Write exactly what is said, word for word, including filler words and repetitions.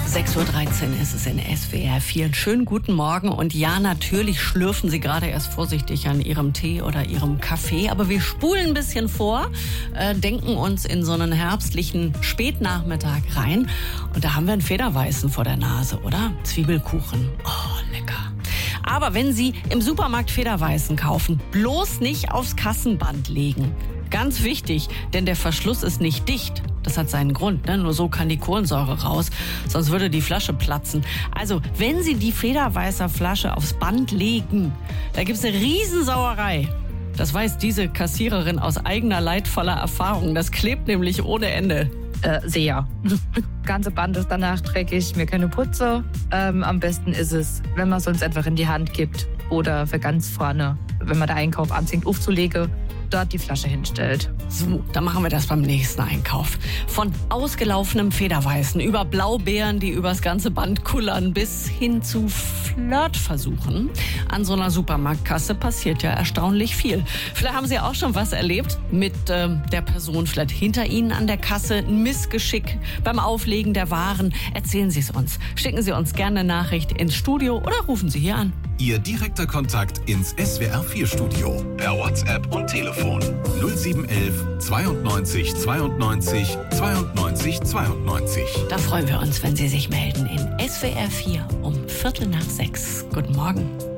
sechs Uhr dreizehn ist es in S W R vier. Schönen guten Morgen. Und ja, natürlich schlürfen Sie gerade erst vorsichtig an Ihrem Tee oder Ihrem Kaffee. Aber wir spulen ein bisschen vor, äh, denken uns in so einen herbstlichen Spätnachmittag rein. Und da haben wir einen Federweißen vor der Nase, oder? Zwiebelkuchen. Oh, lecker. Aber wenn Sie im Supermarkt Federweißen kaufen, bloß nicht aufs Kassenband legen. Ganz wichtig, denn der Verschluss ist nicht dicht. Das hat seinen Grund, ne? Nur so kann die Kohlensäure raus, sonst würde die Flasche platzen. Also, wenn Sie die Federweißer Flasche aufs Band legen, da gibt's eine Riesensauerei. Das weiß diese Kassiererin aus eigener leidvoller Erfahrung. Das klebt nämlich ohne Ende. Äh, sehr. Das ganze Band ist danach dreckig, mir keine Putze. Ähm, am besten ist es, wenn man es uns einfach in die Hand gibt oder für ganz vorne, wenn man den Einkauf anfängt aufzulegen, dort die Flasche hinstellt. So, dann machen wir das beim nächsten Einkauf. Von ausgelaufenem Federweißen über Blaubeeren, die übers ganze Band kullern, bis hin zu Flirtversuchen. An so einer Supermarktkasse passiert ja erstaunlich viel. Vielleicht haben Sie auch schon was erlebt mit äh, der Person vielleicht hinter Ihnen an der Kasse. Ein Missgeschick beim Auflegen der Waren. Erzählen Sie es uns. Schicken Sie uns gerne eine Nachricht ins Studio oder rufen Sie hier an. Ihr direkter Kontakt ins S W R vier Studio per WhatsApp und Telefon null sieben elf zweiundneunzig zweiundneunzig zweiundneunzig zweiundneunzig. Da freuen wir uns, wenn Sie sich melden in S W R vier um Viertel nach sechs. Guten Morgen.